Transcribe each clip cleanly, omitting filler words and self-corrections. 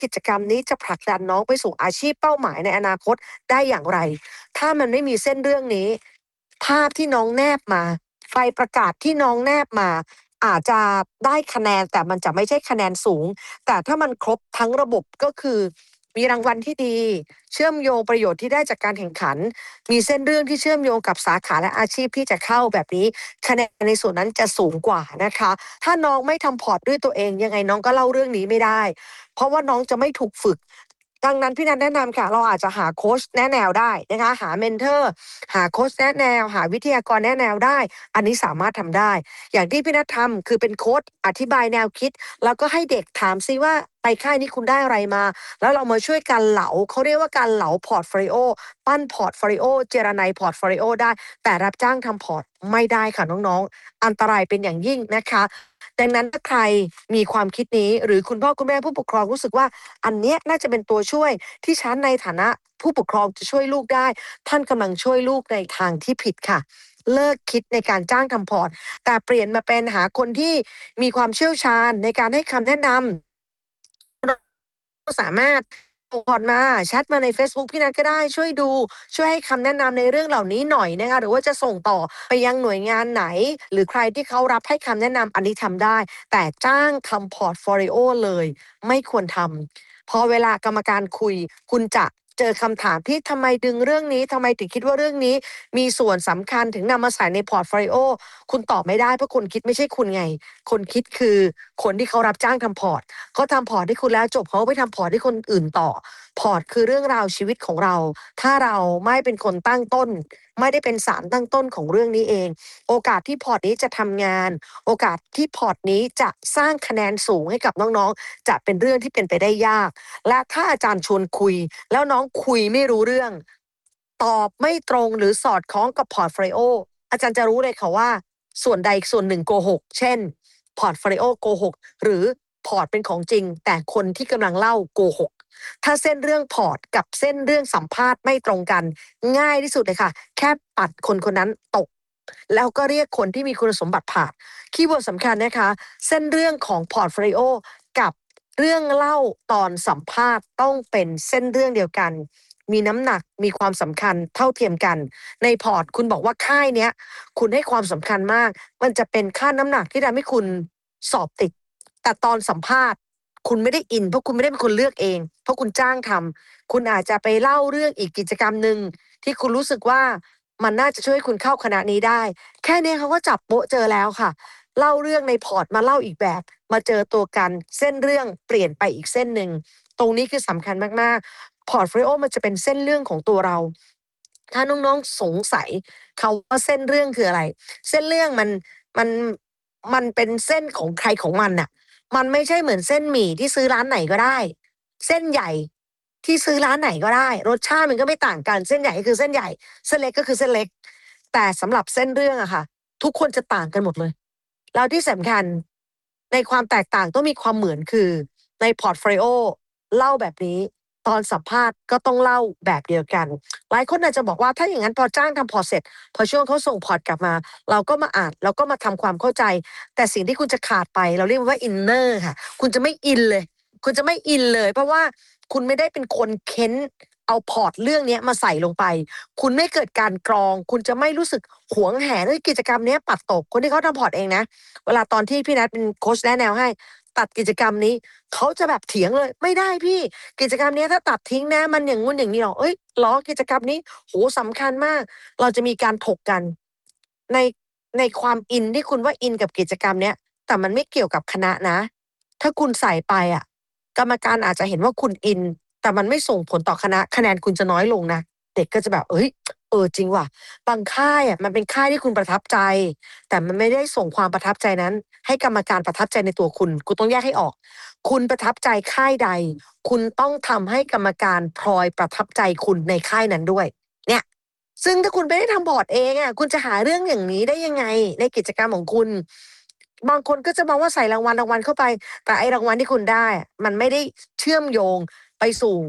กิจกรรมนี้จะผลักดันน้องไปสู่อาชีพเป้าหมายในอนาคตได้อย่างไรถ้ามันไม่มีเส้นเรื่องนี้ภาพที่น้องแนบมาใบประกาศที่น้องแนบมาอาจจะได้คะแนนแต่มันจะไม่ใช่คะแนนสูงแต่ถ้ามันครบทั้งระบบก็คือมีรางวัลที่ดีเชื่อมโยงประโยชน์ที่ได้จากการแข่งขันมีเส้นเรื่องที่เชื่อมโยงกับสาขาและอาชีพที่จะเข้าแบบนี้คะแนนในส่วนนั้นจะสูงกว่านะคะถ้าน้องไม่ทำพอร์ตด้วยตัวเองยังไงน้องก็เล่าเรื่องนี้ไม่ได้เพราะว่าน้องจะไม่ถูกฝึกดังนั้นพี่นัทแนะนำค่ะเราอาจจะหาโค้ชแนะแนวได้นะคะหาเมนเทอร์หาโค้ชแนะแนวหาวิทยากรแนะแนวได้อันนี้สามารถทำได้อย่างที่พี่นัททำคือเป็นโค้ชอธิบายแนวคิดแล้วก็ให้เด็กถามซิว่าไปค่ายนี้คุณได้อะไรมาแล้วเรามาช่วยกันเหลาเขาเรียกว่าการเหลาพอร์ตโฟลิโอปั้นพอร์ตโฟลิโอเจรไนพอร์ตโฟลิโอได้แต่รับจ้างทำพอร์ตไม่ได้ค่ะน้องๆอันตรายเป็นอย่างยิ่งนะคะดังนั้นถ้าใครมีความคิดนี้หรือคุณพ่อคุณแม่ผู้ปกครองรู้สึกว่าอันเนี้ยน่าจะเป็นตัวช่วยที่ฉันในฐานะผู้ปกครองจะช่วยลูกได้ท่านกำลังช่วยลูกในทางที่ผิดค่ะเลิกคิดในการจ้างทำพอร์ตแต่เปลี่ยนมาเป็นหาคนที่มีความเชี่ยวชาญในการให้คำแนะนำสามารถส่งพอร์ตมาแชทมาในเฟซบุ๊กพี่นัทก็ได้ช่วยดูช่วยให้คำแนะนำในเรื่องเหล่านี้หน่อยนะคะหรือว่าจะส่งต่อไปยังหน่วยงานไหนหรือใครที่เขารับให้คำแนะนำอันนี้ทำได้แต่จ้างทำพอร์ตโฟลิโอเลยไม่ควรทำพอเวลากรรมการคุยคุณจะเจอคำถามที่ทำไมดึงเรื่องนี้ทำไมถึงคิดว่าเรื่องนี้มีส่วนสำคัญถึงนำมาใส่ในพอร์ตโฟลิโอคุณตอบไม่ได้เพราะคนคิดไม่ใช่คุณไงคนคิดคือคนที่เขารับจ้างทำพอร์ตเขาทำพอร์ตให้คุณแล้วจบเขาไปทำพอร์ตให้คนอื่นต่อพอร์ตคือเรื่องราวชีวิตของเราถ้าเราไม่เป็นคนตั้งต้นไม่ได้เป็นสารตั้งต้นของเรื่องนี้เองโอกาสที่พอร์ตนี้จะทำงานโอกาสที่พอร์ตนี้จะสร้างคะแนนสูงให้กับน้องๆจะเป็นเรื่องที่เป็นไปได้ยากและถ้าอาจารย์ชวนคุยแล้วน้องคุยไม่รู้เรื่องตอบไม่ตรงหรือสอดคล้องกับพอร์ตโฟลิโออาจารย์จะรู้เลยค่ะว่าส่วนใดส่วนหนึ่งโกหกเช่นพอร์ตโฟลิโอโกหกหรือพอร์ตเป็นของจริงแต่คนที่กำลังเล่าโกหกถ้าเส้นเรื่องพอร์ตกับเส้นเรื่องสัมภาษณ์ไม่ตรงกันง่ายที่สุดเลยค่ะแค่ปัดคนคนนั้นตกแล้วก็เรียกคนที่มีคุณสมบัติผ่านคีย์เวิร์ดสำคัญนะคะเส้นเรื่องของพอร์ตโฟลิโอกับเรื่องเล่าตอนสัมภาษณ์ต้องเป็นเส้นเรื่องเดียวกันมีน้ำหนักมีความสำคัญเท่าเทียมกันในพอร์ตคุณบอกว่าค่ายเนี้ยคุณให้ความสำคัญมากมันจะเป็นค่าน้ำหนักที่ทำให้คุณสอบติดแต่ตอนสัมภาษณ์คุณไม่ได้อินเพราะคุณไม่ได้เป็นคนเลือกเองเพราะคุณจ้างทำคุณอาจจะไปเล่าเรื่องอีกกิจกรรมหนึ่งที่คุณรู้สึกว่ามันน่าจะช่วยคุณเข้าคณะนี้ได้แค่นี้เขาก็จับโป๊ะเจอแล้วค่ะเล่าเรื่องในพอร์ตมาเล่าอีกแบบมาเจอตัวกันเส้นเรื่องเปลี่ยนไปอีกเส้นหนึ่งตรงนี้คือสำคัญมากๆพอร์ตโฟลิโอมันจะเป็นเส้นเรื่องของตัวเราถ้าน้องๆสงสัยคำว่าเส้นเรื่องคืออะไรเส้นเรื่องมันมันเป็นเส้นของใครของมันน่ะมันไม่ใช่เหมือนเส้นหมี่ที่ซื้อร้านไหนก็ได้เส้นใหญ่ที่ซื้อร้านไหนก็ได้รสชาติมันก็ไม่ต่างกันเส้นใหญ่ก็คือเส้นใหญ่เส้นเล็กก็คือเส้นเล็กแต่สำหรับเส้นเรื่องอะค่ะทุกคนจะต่างกันหมดเลยแล้วที่สำคัญในความแตกต่างต้องมีความเหมือนคือในพอร์ตโฟลิโอเล่าแบบนี้ตอนสัมภาษณ์ก็ต้องเล่าแบบเดียวกันหลายคนอาจจะบอกว่าถ้าอย่างนั้นพอจ้างทำพอร์ตเสร็จพอช่วงเขาส่งพอร์ตกลับมาเราก็มาอ่านเราก็มาทำความเข้าใจแต่สิ่งที่คุณจะขาดไปเราเรียกว่าอินเนอร์ค่ะคุณจะไม่อินเลยคุณจะไม่อินเลยเพราะว่าคุณไม่ได้เป็นคนเค้นเอาพอร์ตเรื่องนี้มาใส่ลงไปคุณไม่เกิดการกรองคุณจะไม่รู้สึกหวงแหนกิจกรรมนี้ปัดตกคนที่เขาทำพอร์ตเองนะเวลาตอนที่พี่นัทเป็นโค้ชแนะแนวให้ตัดกิจกรรมนี้เขาจะแบบเถียงเลยไม่ได้พี่กิจกรรมนี้ถ้าตัดทิ้งนะมันอย่างงู้นอย่างนี้หรอเอ้ยล้อกิจกรรมนี้โหสำคัญมากเราจะมีการถกกันในในความอินที่คุณว่าอินกับกิจกรรมเนี้ยแต่มันไม่เกี่ยวกับคณะนะถ้าคุณใส่ไปอ่ะกรรมการอาจจะเห็นว่าคุณอินแต่มันไม่ส่งผลต่อคณะคะแนนคุณจะน้อยลงนะเด็กก็จะแบบเอ้ยจริงว่ะบางค่ายอ่ะมันเป็นค่ายที่คุณประทับใจแต่มันไม่ได้ส่งความประทับใจนั้นให้กรรมการประทับใจในตัวคุณคุณต้องแยกให้ออกคุณประทับใจค่ายใดคุณต้องทำให้กรรมการพลอยประทับใจคุณในค่ายนั้นด้วยเนี่ยซึ่งถ้าคุณไม่ได้ทำบอร์ดเองอ่ะคุณจะหาเรื่องอย่างนี้ได้ยังไงในกิจกรรมของคุณบางคนก็จะมองว่าใส่รางวัลเข้าไปแต่ไอ้รางวัลที่คุณได้มันไม่ได้เชื่อมโยงไปสู่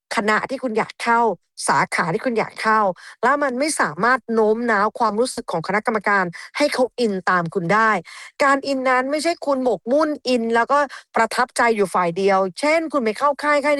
คณะที่คุณอยากเข้าสาขาที่คุณอยากเข้าแล้วมันไม่สามารถโน้มน้าวความรู้สึกของคณะกรรมการให้เขาอินตามคุณได้การอินนั้นไม่ใช่คุณหมกมุ่นอินแล้วก็ประทับใจอยู่ฝ่ายเดียวเช่นคุณไปเข้าค่าย